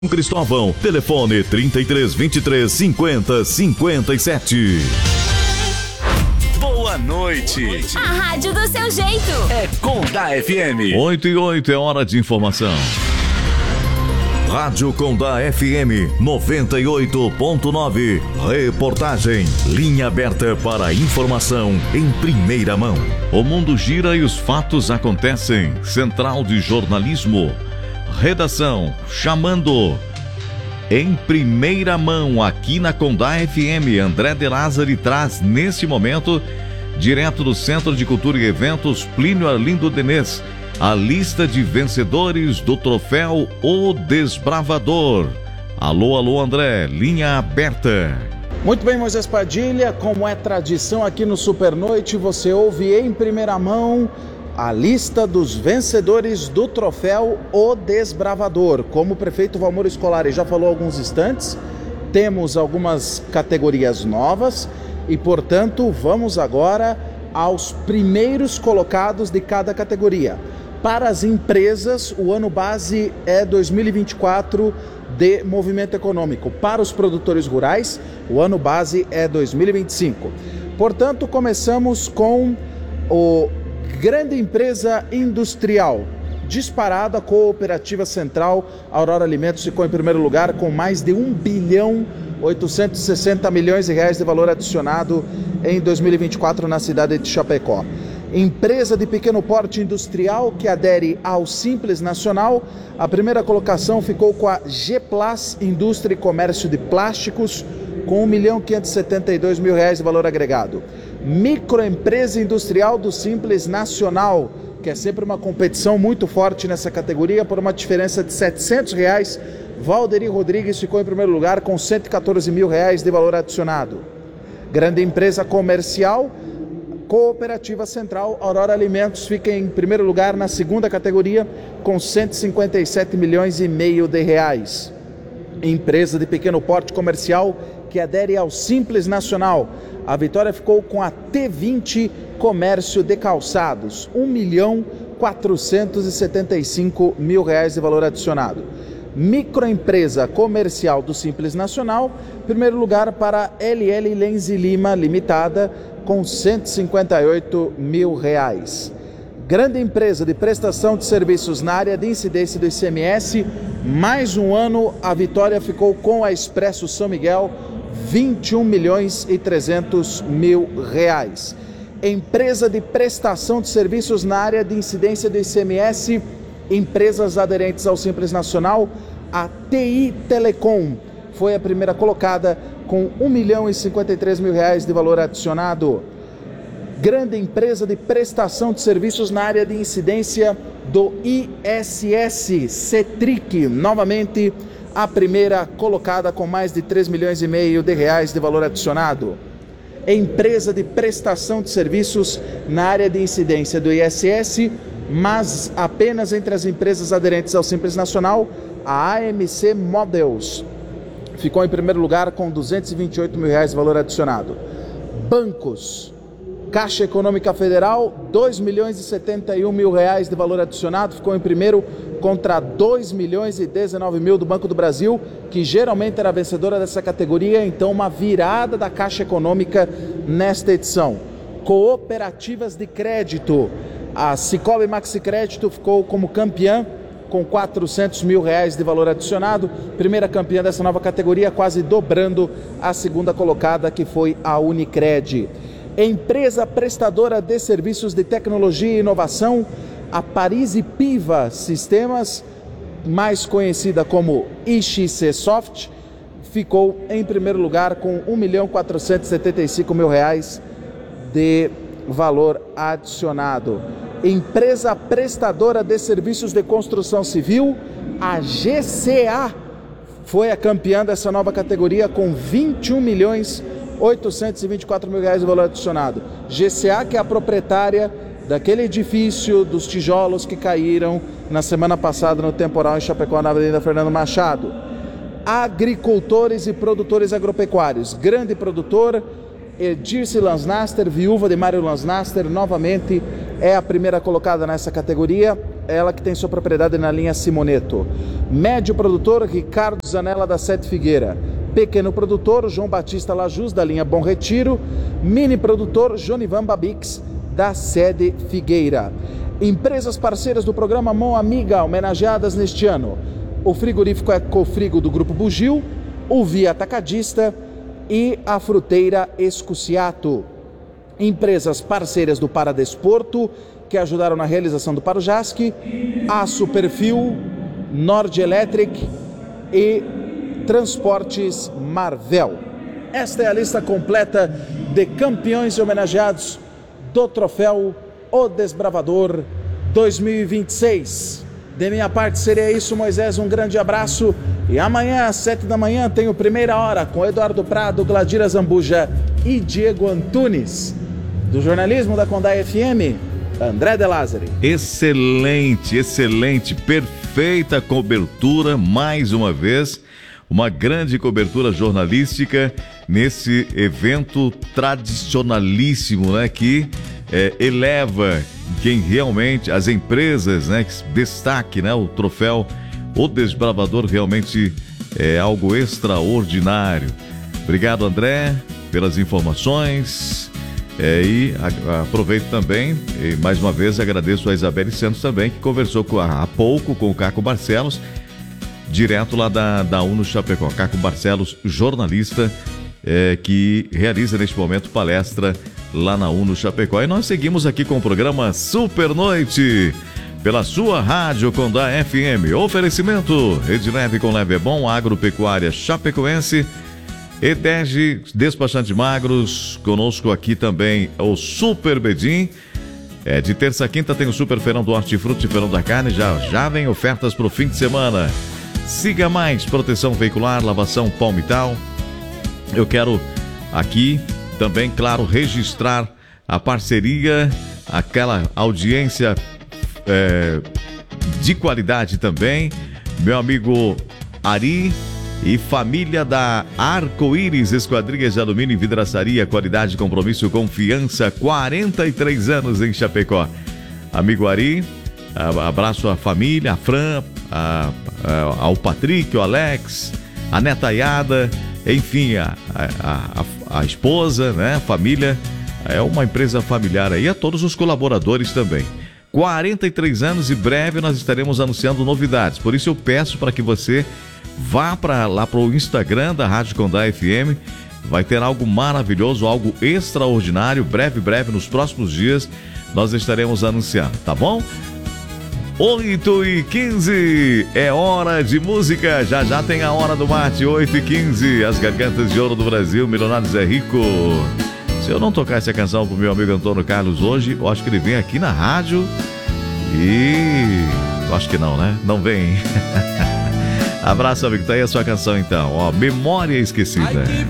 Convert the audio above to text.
Cristóvão, telefone 3323 5057. Boa noite. A rádio do seu jeito. É Condá FM. 8:08 é hora de informação. Rádio Condá FM 98.9. Reportagem. Linha aberta para informação em primeira mão. O mundo gira e os fatos acontecem. Central de Jornalismo. Redação chamando em primeira mão aqui na Condá FM. André de Lázari traz neste momento, direto do Centro de Cultura e Eventos Plínio Arlindo Denez, a lista de vencedores do troféu O Desbravador. Alô, André, linha aberta. Muito bem, Moisés Padilha, como é tradição aqui no Supernoite, você ouve em primeira mão a lista dos vencedores do troféu O Desbravador. Como o prefeito Valmor Scolari já falou há alguns instantes, temos algumas categorias novas e, portanto, vamos agora aos primeiros colocados de cada categoria. Para as empresas, o ano base é 2024 de movimento econômico. Para os produtores rurais, o ano base é 2025. Portanto, começamos com o Grande Empresa Industrial. Disparado, a Cooperativa Central Aurora Alimentos ficou em primeiro lugar com mais de 1.860 bilhões de reais de valor adicionado em 2024 na cidade de Chapecó. Empresa de pequeno porte industrial que adere ao Simples Nacional, a primeira colocação ficou com a Geplas Indústria e Comércio de Plásticos, com 1.572 mil reais de valor agregado. Microempresa Industrial do Simples Nacional, que é sempre uma competição muito forte nessa categoria, por uma diferença de R$700, Valderi Rodrigues ficou em primeiro lugar com 114 mil reais de valor adicionado. Grande Empresa Comercial, Cooperativa Central Aurora Alimentos fica em primeiro lugar na segunda categoria com 157 milhões e meio de reais. Empresa de pequeno porte comercial que adere ao Simples Nacional, a vitória ficou com a T20 Comércio de Calçados, 1.475 mil reais de valor adicionado. Microempresa Comercial do Simples Nacional, primeiro lugar para LL Lenz e Lima Limitada, com 158 mil reais. Grande Empresa de Prestação de Serviços na área de incidência do ICMS, mais um ano a vitória ficou com a Expresso São Miguel, 21 milhões e 300 mil reais. Empresa de Prestação de Serviços na área de incidência do ICMS, empresas aderentes ao Simples Nacional, a TI Telecom foi a primeira colocada com 1 milhão e 53 mil reais de valor adicionado. Grande Empresa de Prestação de Serviços na área de incidência do ISS, Cetric, novamente a primeira colocada com mais de 3 milhões e meio de reais de valor adicionado. Empresa de Prestação de Serviços na área de incidência do ISS, mas apenas entre as empresas aderentes ao Simples Nacional, a AMC Models ficou em primeiro lugar com 228 mil reais de valor adicionado. Bancos, Caixa Econômica Federal, 2 milhões e 71 mil reais de valor adicionado, ficou em primeiro contra 2 milhões e 19 mil do Banco do Brasil, que geralmente era a vencedora dessa categoria, então uma virada da Caixa Econômica nesta edição. Cooperativas de crédito, a Cicobi Maxi Crédito ficou como campeã com 400 mil reais de valor adicionado, primeira campeã dessa nova categoria, quase dobrando a segunda colocada, que foi a Unicred. Empresa prestadora de serviços de tecnologia e inovação, a Parisi Piva Sistemas, mais conhecida como IXC Soft, ficou em primeiro lugar com 1.475 mil reais de valor adicionado. Empresa prestadora de serviços de construção civil, a GCA, foi a campeã dessa nova categoria com 21 milhões 824 mil reais de valor adicionado. GCA, que é a proprietária daquele edifício dos tijolos que caíram na semana passada no temporal em Chapecó, na Avenida Fernando Machado. Agricultores e produtores agropecuários, grande produtor, Edirce Lansnaster, viúva de Mário Lansnaster, novamente é a primeira colocada nessa categoria, ela que tem sua propriedade na linha Simoneto. Médio produtor, Ricardo Zanella da Sete Figueira. Pequeno produtor, João Batista Lajus da linha Bom Retiro. Mini produtor, Jonivan Babix da Sede Figueira. Empresas parceiras do programa Mão Amiga, homenageadas neste ano: o frigorífico Ecofrigo do Grupo Bugio, o Via Atacadista e a fruteira Escuciato. Empresas parceiras do Paradesporto, que ajudaram na realização do Parujasc: a Superfil, Nord Electric e Transportes Marvel. Esta é a lista completa de campeões e homenageados do troféu O Desbravador 2026. De minha parte seria isso, Moisés, um grande abraço, e amanhã às 7 da manhã tem o Primeira Hora com Eduardo Prado, Gladira Zambuja e Diego Antunes. Do jornalismo da Condá FM, André De Lázari. Excelente, excelente, perfeita cobertura, mais uma vez, uma grande cobertura jornalística nesse evento tradicionalíssimo, né, que eleva quem realmente, as empresas, né, que destaque, né, o troféu O Desbravador realmente é algo extraordinário. Obrigado, André, pelas informações. E aproveito também, e mais uma vez agradeço a Isabelle Santos também, que conversou há pouco com o Caco Barcelos, direto lá da UNO Chapecó. Caco Barcelos, jornalista, que realiza neste momento palestra lá na UNO Chapecó. E nós seguimos aqui com o programa Super Noite, pela sua rádio Condá FM. Oferecimento: Edileve com Leve é Bom, Agropecuária Chapecoense, EDEG, Despachante Magros. Conosco aqui também o Super Bedim. De terça a quinta tem o Super Feirão do Hortifruti e Feirão da Carne. Já vem ofertas para o fim de semana. Siga mais, proteção veicular, lavação palmital. Eu quero aqui também, claro, registrar a parceria, aquela audiência de qualidade também. Meu amigo Ari e família da Arco-Íris Esquadrias de Alumínio e Vidraçaria, qualidade, compromisso, confiança, 43 anos em Chapecó. Amigo Ari, abraço à família, a Fran, ao Patrick, o Alex, a netaiada, enfim, a esposa, né, a família. É uma empresa familiar aí, a todos os colaboradores também. 43 anos, e breve nós estaremos anunciando novidades. Por isso eu peço para que você vá lá para o Instagram da Rádio Condá FM. Vai ter algo maravilhoso, algo extraordinário. Breve, nos próximos dias, nós estaremos anunciando, tá bom? 8h15, é hora de música. Já tem a hora do mate, 8h15. As Gargantas de Ouro do Brasil, Milionários é Rico. Se eu não tocar essa canção pro meu amigo Antônio Carlos hoje, eu acho que ele vem aqui na rádio e... eu acho que não, né? Não vem. Abraço, amigo. Tá aí a sua canção, então. Ó, Memória Esquecida.